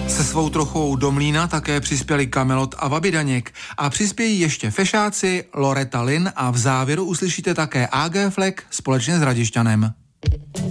Se svou trochou do mlýna také přispěli Kamelot a Vaby Daněk a přispějí ještě Fešáci, Loreta Lynn a v závěru uslyšíte také AG Fleck společně s Radišťanem.